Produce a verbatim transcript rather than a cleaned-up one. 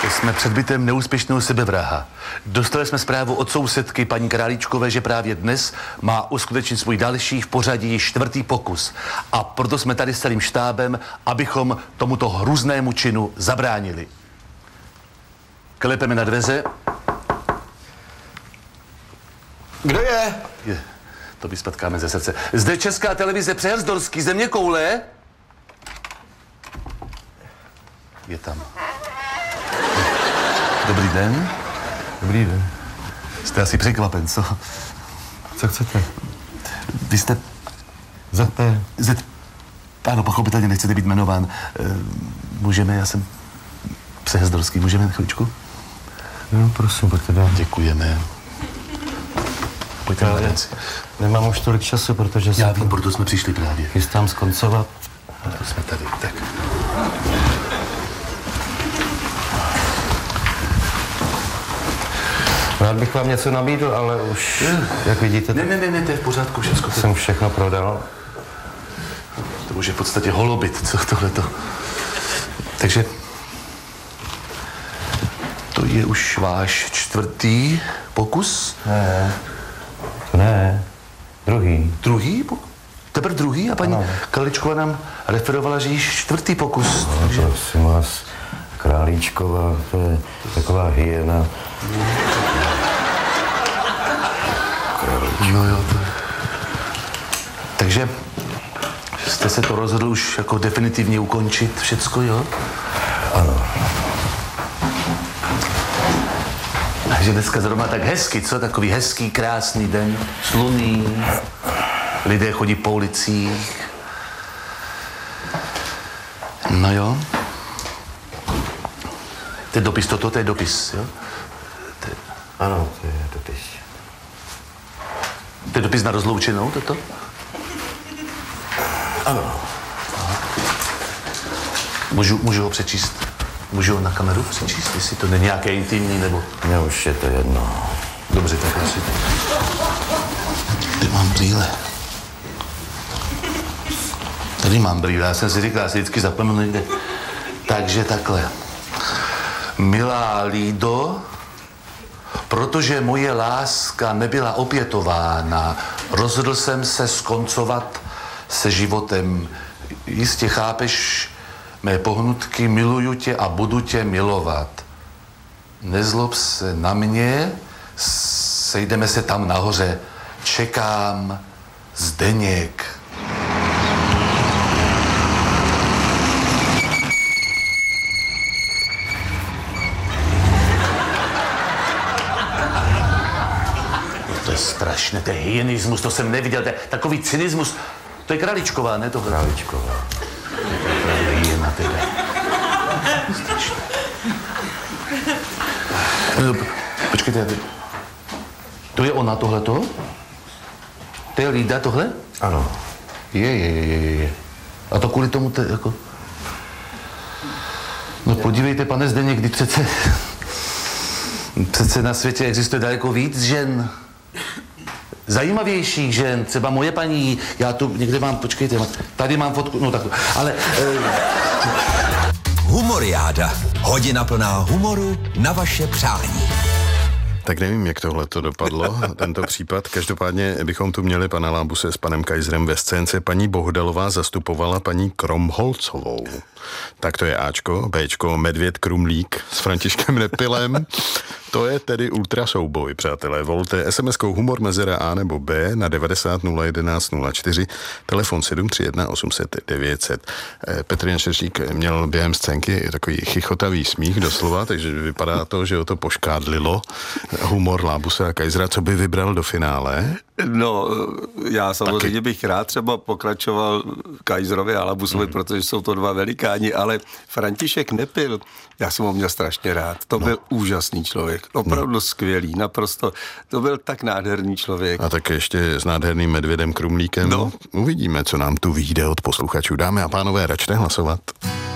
Jsme před bytem neúspěšného sebevraha. Dostali jsme zprávu od sousedky paní Králíčkové, že právě dnes má uskutečnit svůj další v pořadí čtvrtý pokus. A proto jsme tady s celým štábem, abychom tomuto hrůznému činu zabránili. Klepeme na dveře. Kdo je? je to vyspatkáme ze srdce. Zde Česká televize Přehrzdorský, země koule. Je tam. Dobrý den. Dobrý den. Jste asi překvapen, co? Co chcete? Vy jste... zet pé. Zet... Ano, pochopitelně nechcete být jmenován. E, můžeme, já jsem Přehrzdorský, můžeme na chvíličku? No, prosím, pojďte dál. Děkujeme. Pojďte na věci. Nemám už tolik času, protože Já vím, proto jsme přišli právě. chystám skoncovat. Proto jsme tady, tak. Rád bych vám něco nabídl, ale už, jak vidíte, Ne, ne, ne, ne, to je v pořádku, všechno. jsem všechno prodal. To už je v podstatě holobit, co tohleto. Takže to je už váš čtvrtý pokus? Ne, to ne, druhý. Druhý? Teprve druhý? A paní ano. Králíčková nám referovala, že již čtvrtý pokus. No, Takže... prosím vás, Králíčková, to je taková hyena. No jo, to... Takže jste se to rozhodl už jako definitivně ukončit všecko, jo? Ano. Takže dneska zrovna tak hezky, co? Takový hezký, krásný den, slunný, lidé chodí po ulicích. No jo. To je dopis, toto, to je dopis, jo? To je... Ano, to je dopis. To je dopis na rozloučenou, toto? Ano. Můžu, můžu ho přečíst? Můžu ho na kameru přečíst, jestli to není nějaké intimní, nebo... Mně už je to jedno. Dobře, tak asi. Tady mám brýle. Tady mám brýle, já jsem si říkal, já si vždycky zapomenu někde. Takže takhle. Milá Lído, protože moje láska nebyla opětována, rozhodl jsem se skoncovat se životem. Jistě chápeš mé pohnutky, miluju tě a budu tě milovat. Nezlob se na mě, sejdeme se tam nahoře. Čekám, Zdeněk. To je strašné, to je hyenismus, to jsem neviděl, to je takový cynismus. To je Králíčková, ne to? Králíčková. To je hyena teda. Strašné. Počkejte, to je ona tohleto? To je Lída tohle? Ano. Je, je, je, je, je. A to kvůli tomu, te, jako... No podívejte, pane Zdeněk, kdy přece... Přece na světě existuje daleko víc žen. Zajímavějších žen, třeba moje paní, já tu někde mám, počkejte, tady mám fotku, no tak, ale... Eh... Humoriáda. Hodina plná humoru na vaše přání. Tak nevím, jak tohle to dopadlo, tento případ. Každopádně bychom tu měli pana Lábuse s panem Kajzrem ve scénce. Paní Bohdalová zastupovala paní Kromholcovou. Tak to je Ačko, Bčko, Medvěd Krumlík s Františkem Nepilem. To je tedy ultra souboj, přátelé. Volte es em eskou humor mezera A nebo B na devadesát nula jedenáct nula čtyři, telefon sedm tři jedna osm set devět set. Petr Janšečník měl během scénky takový chichotavý smích doslova, takže vypadá to, že ho to poškádlilo. Humor Lábuse a Kajzra, co by vybral do finále? No, já samozřejmě bych rád třeba pokračoval Kajzrovi a Lábusovi, mm. protože jsou to dva velikáni, ale František Nepil, já jsem ho měl strašně rád. To no. byl úžasný člověk, opravdu no. skvělý, naprosto. To byl tak nádherný člověk. A tak ještě s nádherným Medvědem Krumlíkem. No. Uvidíme, co nám tu vyjde od posluchačů. Dámy a pánové, račte hlasovat.